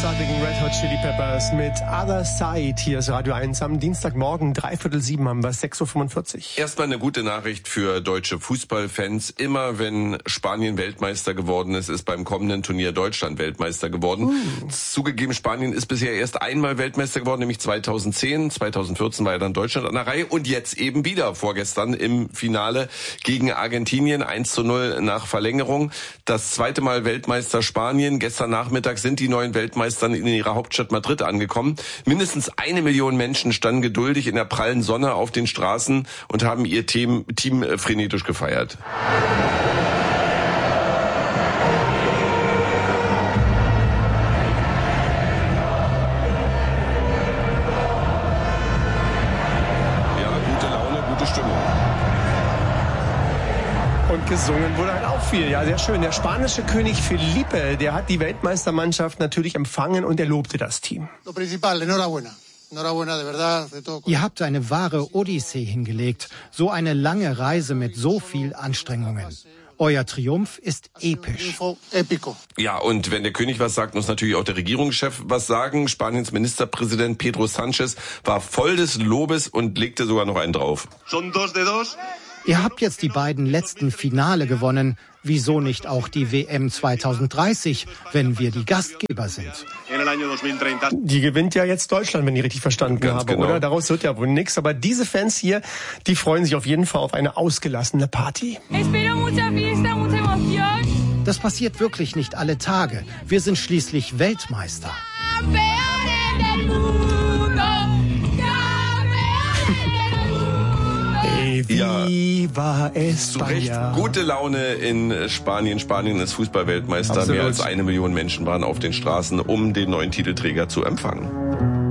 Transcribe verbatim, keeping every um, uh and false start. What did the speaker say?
großartigen Red Hot Chili Peppers mit Other Side. Hier ist Radio eins am Dienstagmorgen, dreiviertel sieben haben wir, sechs Uhr fünfundvierzig. Erstmal eine gute Nachricht für deutsche Fußballfans. Immer wenn Spanien Weltmeister geworden ist, ist beim kommenden Turnier Deutschland Weltmeister geworden. Uh. Zugegeben, Spanien ist bisher erst einmal Weltmeister geworden, nämlich zweitausendzehn. zweitausendvierzehn war ja dann Deutschland an der Reihe und jetzt eben wieder vorgestern im Finale gegen Argentinien. eins zu null nach Verlängerung. Das zweite Mal Weltmeister Spanien. Gestern Nachmittag sind die neuen Weltmeistern in ihrer Hauptstadt Madrid angekommen. Mindestens eine Million Menschen standen geduldig in der prallen Sonne auf den Straßen und haben ihr Team, Team frenetisch gefeiert. Ja, gute Laune, gute Stimmung. Und gesungen wurde halt auch viel. Ja, sehr schön. Der spanische König Felipe, der hat die Weltmeistermannschaft natürlich empfangen und er lobte das Team. Ihr habt eine wahre Odyssee hingelegt. So eine lange Reise mit so viel Anstrengungen. Euer Triumph ist episch. Ja, und wenn der König was sagt, muss natürlich auch der Regierungschef was sagen. Spaniens Ministerpräsident Pedro Sánchez war voll des Lobes und legte sogar noch einen drauf. Son dos de dos. Ihr habt jetzt die beiden letzten Finale gewonnen. Wieso nicht auch die W M zweitausenddreißig, wenn wir die Gastgeber sind? Die gewinnt ja jetzt Deutschland, wenn ich richtig verstanden Ganz habe, genau. oder? Daraus wird ja wohl nichts. Aber diese Fans hier, die freuen sich auf jeden Fall auf eine ausgelassene Party. Das passiert wirklich nicht alle Tage. Wir sind schließlich Weltmeister. Viva España. Zu Recht gute Laune in Spanien. Spanien ist Fußballweltmeister. Absolut. Mehr als eine Million Menschen waren auf den Straßen, um den neuen Titelträger zu empfangen.